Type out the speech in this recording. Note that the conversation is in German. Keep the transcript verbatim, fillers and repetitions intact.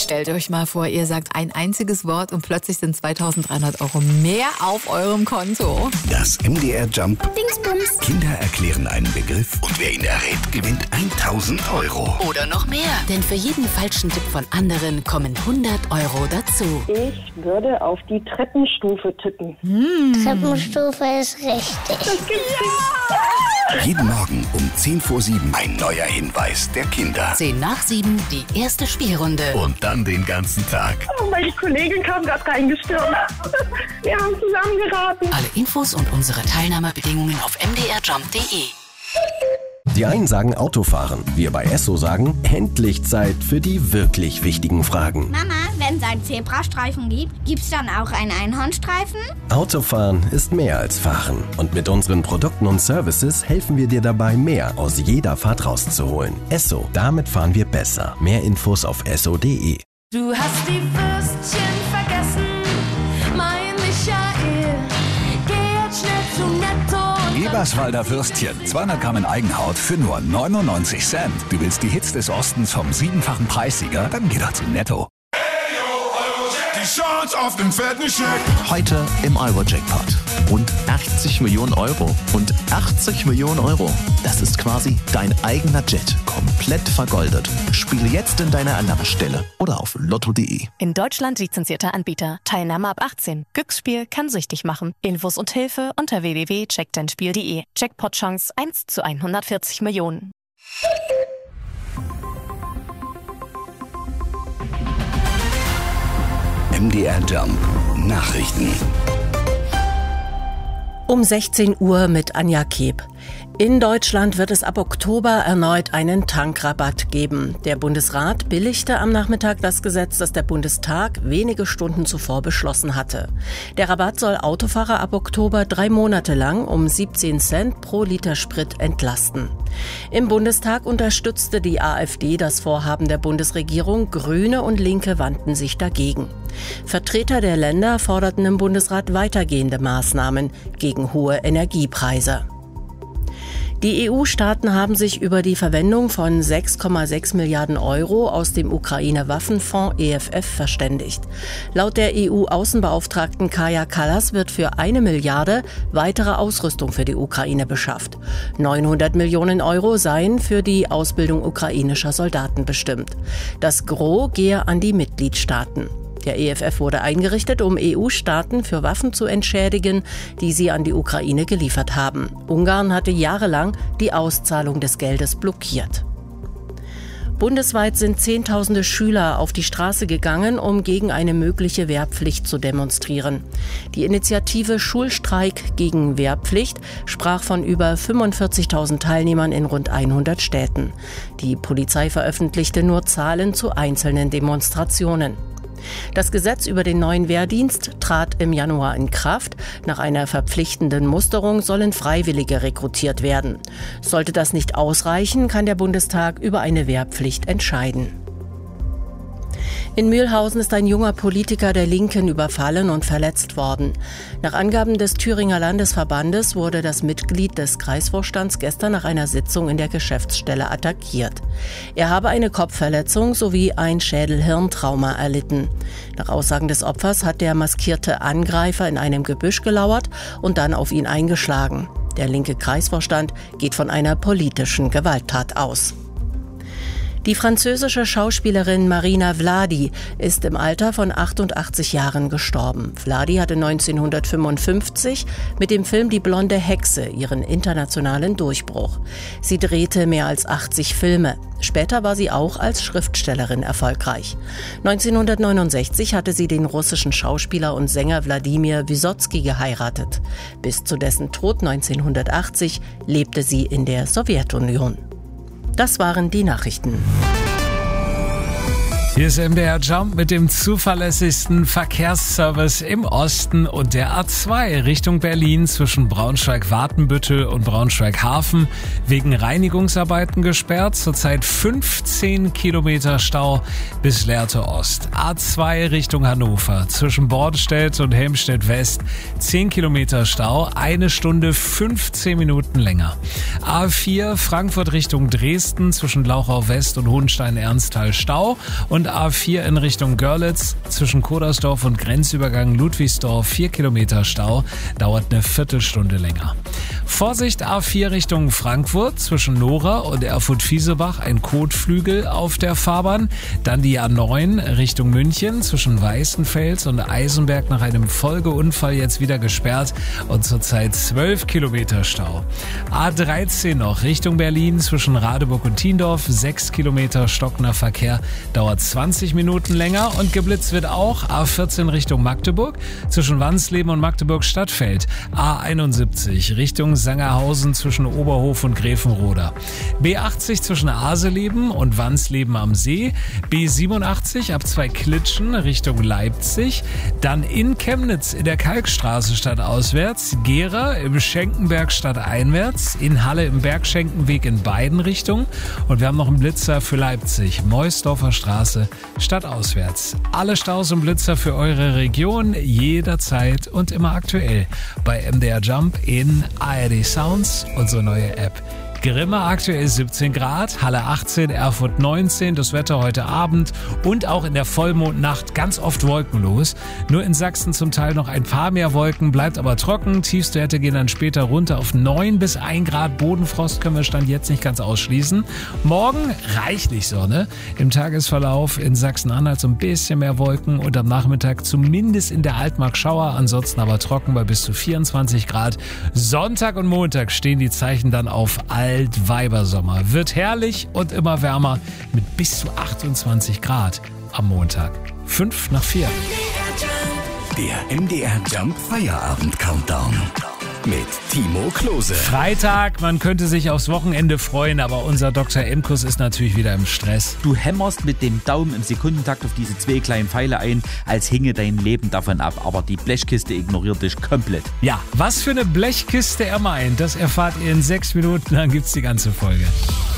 Stellt euch mal vor, ihr sagt ein einziges Wort und plötzlich sind zweitausenddreihundert Euro mehr auf eurem Konto. Das M D R Jump Dingsbums. Kinder erklären einen Begriff und wer ihn errät, gewinnt tausend Euro. Oder noch mehr. Denn für jeden falschen Tipp von anderen kommen hundert Euro dazu. Ich würde auf die Treppenstufe tippen. Hm. Treppenstufe ist richtig. Das gibt's ja. Jeden Morgen um zehn vor sieben ein neuer Hinweis der Kinder. zehn nach sieben, die erste Spielrunde. Und dann den ganzen Tag. Oh, meine Kollegin kam gerade reingestürmt. Wir haben zusammen geraten. Alle Infos und unsere Teilnahmebedingungen auf m d r jump punkt d e. Die einen sagen Autofahren, wir bei Esso sagen, endlich Zeit für die wirklich wichtigen Fragen. Mama, wenn es einen Zebrastreifen gibt, gibt es dann auch einen Einhornstreifen? Autofahren ist mehr als Fahren. Und mit unseren Produkten und Services helfen wir dir dabei, mehr aus jeder Fahrt rauszuholen. Esso, damit fahren wir besser. Mehr Infos auf esso punkt d e. Du hast die Würstchen vergessen, mein Michael. Geh jetzt schnell zu Netto. Eberswalder Würstchen, zweihundert Gramm in Eigenhaut für nur neunundneunzig Cent. Du willst die Hits des Ostens vom siebenfachen Preissieger? Dann geh doch zu Netto. Die Chance auf den fetten Scheck. Heute im Euro-Jackpot. Rund achtzig Millionen Euro. Und achtzig Millionen Euro, das ist quasi dein eigener Jet. Komplett vergoldet. Spiele jetzt in deiner Alarmstelle oder auf lotto punkt d e. In Deutschland lizenzierter Anbieter. Teilnahme ab achtzehn. Glücksspiel kann süchtig machen. Infos und Hilfe unter w w w punkt check dein spiel punkt d e. Jackpot-Chance eins zu hundertvierzig Millionen. M D R Jump Nachrichten. Um sechzehn Uhr mit Anja Keb. In Deutschland wird es ab Oktober erneut einen Tankrabatt geben. Der Bundesrat billigte am Nachmittag das Gesetz, das der Bundestag wenige Stunden zuvor beschlossen hatte. Der Rabatt soll Autofahrer ab Oktober drei Monate lang um siebzehn Cent pro Liter Sprit entlasten. Im Bundestag unterstützte die AfD das Vorhaben der Bundesregierung. Grüne und Linke wandten sich dagegen. Vertreter der Länder forderten im Bundesrat weitergehende Maßnahmen gegen hohe Energiepreise. Die E U-Staaten haben sich über die Verwendung von sechs Komma sechs Milliarden Euro aus dem Ukraine-Waffenfonds E F F verständigt. Laut der E U-Außenbeauftragten Kaja Kallas wird für eine Milliarde weitere Ausrüstung für die Ukraine beschafft. neunhundert Millionen Euro seien für die Ausbildung ukrainischer Soldaten bestimmt. Das Gros gehe an die Mitgliedstaaten. Der E F F wurde eingerichtet, um E U-Staaten für Waffen zu entschädigen, die sie an die Ukraine geliefert haben. Ungarn hatte jahrelang die Auszahlung des Geldes blockiert. Bundesweit sind Zehntausende Schüler auf die Straße gegangen, um gegen eine mögliche Wehrpflicht zu demonstrieren. Die Initiative Schulstreik gegen Wehrpflicht sprach von über fünfundvierzigtausend Teilnehmern in rund hundert Städten. Die Polizei veröffentlichte nur Zahlen zu einzelnen Demonstrationen. Das Gesetz über den neuen Wehrdienst trat im Januar in Kraft. Nach einer verpflichtenden Musterung sollen Freiwillige rekrutiert werden. Sollte das nicht ausreichen, kann der Bundestag über eine Wehrpflicht entscheiden. In Mühlhausen ist ein junger Politiker der Linken überfallen und verletzt worden. Nach Angaben des Thüringer Landesverbandes wurde das Mitglied des Kreisvorstands gestern nach einer Sitzung in der Geschäftsstelle attackiert. Er habe eine Kopfverletzung sowie ein Schädel-Hirntrauma erlitten. Nach Aussagen des Opfers hat der maskierte Angreifer in einem Gebüsch gelauert und dann auf ihn eingeschlagen. Der linke Kreisvorstand geht von einer politischen Gewalttat aus. Die französische Schauspielerin Marina Vladi ist im Alter von achtundachtzig Jahren gestorben. Vladi hatte neunzehnhundertfünfundfünfzig mit dem Film Die blonde Hexe ihren internationalen Durchbruch. Sie drehte mehr als achtzig Filme. Später war sie auch als Schriftstellerin erfolgreich. neunzehnhundertneunundsechzig hatte sie den russischen Schauspieler und Sänger Wladimir Wysotsky geheiratet. Bis zu dessen Tod neunzehnhundertachtzig lebte sie in der Sowjetunion. Das waren die Nachrichten. Hier ist M D R Jump mit dem zuverlässigsten Verkehrsservice im Osten und der A zwei Richtung Berlin zwischen Braunschweig-Watenbüttel und Braunschweig-Hafen wegen Reinigungsarbeiten gesperrt. Zurzeit fünfzehn Kilometer Stau bis Lehrte Ost. A zwei Richtung Hannover zwischen Bornstedt und Helmstedt West zehn Kilometer Stau, eine Stunde fünfzehn Minuten länger. A vier Frankfurt Richtung Dresden zwischen Glauchau West und Hohenstein-Ernsthal Stau und Und A vier in Richtung Görlitz zwischen Kodersdorf und Grenzübergang Ludwigsdorf, vier Kilometer Stau, dauert eine Viertelstunde länger. Vorsicht A vier Richtung Frankfurt zwischen Nora und Erfurt-Fiesebach, ein Kotflügel auf der Fahrbahn. Dann die A neun Richtung München zwischen Weißenfels und Eisenberg nach einem Folgeunfall jetzt wieder gesperrt und zurzeit zwölf Kilometer Stau. A dreizehn noch Richtung Berlin zwischen Radeburg und Tiendorf, sechs Kilometer stockender Verkehr, dauert zwanzig Minuten länger und geblitzt wird auch. A vierzehn Richtung Magdeburg zwischen Wansleben und Magdeburg-Stadtfeld. A einundsiebzig Richtung Sangerhausen zwischen Oberhof und Gräfenroda. B achtzig zwischen Aseleben und Wansleben am See. B siebenundachtzig ab zwei Klitschen Richtung Leipzig. Dann in Chemnitz in der Kalkstraße stadtauswärts. Gera im Schenkenberg stadteinwärts. In Halle im Bergschenkenweg in beiden Richtungen. Und wir haben noch einen Blitzer für Leipzig. Meusdorfer Straße stadtauswärts. Alle Staus und Blitzer für eure Region jederzeit und immer aktuell bei M D R Jump in A R D Sounds, unsere neue App. Grimma aktuell siebzehn Grad, Halle achtzehn, Erfurt neunzehn, das Wetter heute Abend und auch in der Vollmondnacht ganz oft wolkenlos. Nur in Sachsen zum Teil noch ein paar mehr Wolken, bleibt aber trocken. Tiefstwerte gehen dann später runter auf neun bis ein Grad. Bodenfrost können wir Stand jetzt nicht ganz ausschließen. Morgen reichlich Sonne. Im Tagesverlauf in Sachsen-Anhalt so ein bisschen mehr Wolken und am Nachmittag zumindest in der Altmark Schauer, ansonsten aber trocken bei bis zu vierundzwanzig Grad. Sonntag und Montag stehen die Zeichen dann auf Altweibersommer. Wird herrlich und immer wärmer mit bis zu achtundzwanzig Grad am Montag. Fünf nach vier. Der M D R Jump Feierabend Countdown. Mit Timo Klose. Freitag, man könnte sich aufs Wochenende freuen, aber unser Doktor Emkus ist natürlich wieder im Stress. Du hämmerst mit dem Daumen im Sekundentakt auf diese zwei kleinen Pfeile ein, als hinge dein Leben davon ab, aber die Blechkiste ignoriert dich komplett. Ja, was für eine Blechkiste er meint, das erfahrt ihr in sechs Minuten, dann gibt's die ganze Folge.